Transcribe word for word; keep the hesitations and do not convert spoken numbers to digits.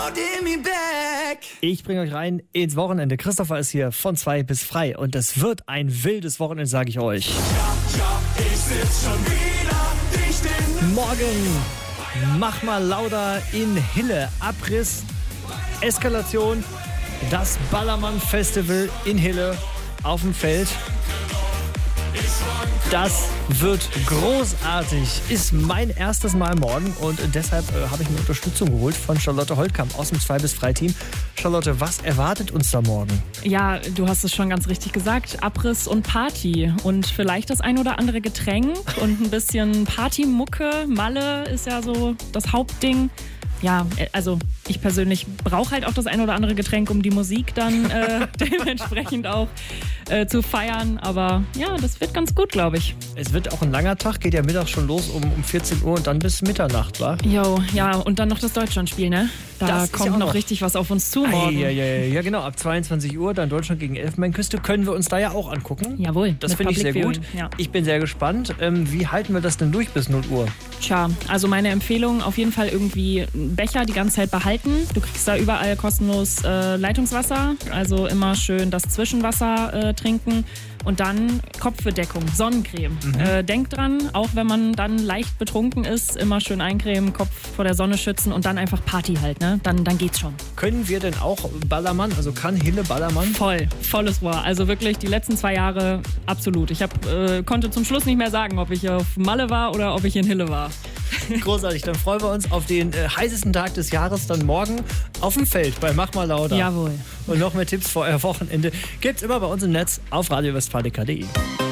Ich bringe euch rein ins Wochenende. Christopher ist hier von zwei bis frei und es wird ein wildes Wochenende, sage ich euch. Ja, ja, ich sitz schon wieder dicht in Morgen mach mal lauter in Hille. Abriss, Eskalation, das Ballermann-Festival in Hille auf dem Feld. Das wird großartig. Ist mein erstes Mal morgen und deshalb äh, habe ich mir Unterstützung geholt von Charlotte Holtkamp aus dem zwei bis frei Team. Charlotte, was erwartet uns da morgen? Ja, du hast es schon ganz richtig gesagt. Abriss und Party und vielleicht das ein oder andere Getränk und ein bisschen Partymucke. Malle ist ja so das Hauptding. Ja, also ich persönlich brauche halt auch das ein oder andere Getränk, um die Musik dann äh, dementsprechend auch äh, zu feiern. Aber ja, das wird ganz gut, glaube ich. Es wird auch ein langer Tag, geht ja mittags schon los um, um vierzehn Uhr und dann bis Mitternacht, wa? Jo, ja, und dann noch das Deutschlandspiel, ne? Da Das kommt ja noch noch richtig was auf uns zu morgen. Ja, ja, ja, ja, genau. Ab zweiundzwanzig Uhr dann Deutschland gegen Elfenbeinküste können wir uns da ja auch angucken. Jawohl. Das mit finde ich sehr Public gut. Viewing, ja. Ich bin sehr gespannt. Ähm, wie halten wir das denn durch bis null Uhr? Tja, also meine Empfehlung, auf jeden Fall irgendwie einen Becher die ganze Zeit behalten. Du kriegst da überall kostenlos äh, Leitungswasser, also immer schön das Zwischenwasser äh, trinken. Und dann Kopfbedeckung, Sonnencreme. Mhm. Äh, denk dran, auch wenn man dann leicht betrunken ist, immer schön eincremen, Kopf vor der Sonne schützen und dann einfach Party halt, ne? Dann, dann geht's schon. Können wir denn auch Ballermann, also kann Hille Ballermann? Voll, volles Rohr. Also wirklich die letzten zwei Jahre absolut. Ich hab, äh, konnte zum Schluss nicht mehr sagen, ob ich auf Malle war oder ob ich in Hille war. Großartig, dann freuen wir uns auf den äh, heißesten Tag des Jahres, dann morgen auf dem Feld bei Mach mal lauter. Jawohl. Und noch mehr Tipps für euer Wochenende gibt's immer bei uns im Netz auf radio westfalica punkt de.